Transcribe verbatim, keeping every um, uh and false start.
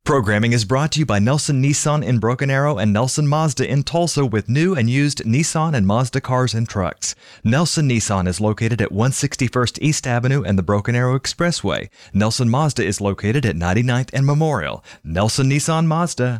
Programming is brought to you by Nelson Nissan in Broken Arrow and Nelson Mazda in Tulsa with new and used Nissan and Mazda cars and trucks. Nelson Nissan is located at one sixty-first East Avenue and the Broken Arrow Expressway. Nelson Mazda is located at ninety-ninth and Memorial. Nelson Nissan Mazda.